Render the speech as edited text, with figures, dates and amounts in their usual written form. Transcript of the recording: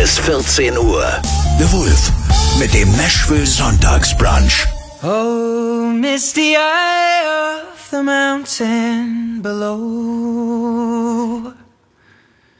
bis 14 Uhr. The Wolf mit dem Nashville Sonntagsbrunch. Oh, misty eye of the mountain below.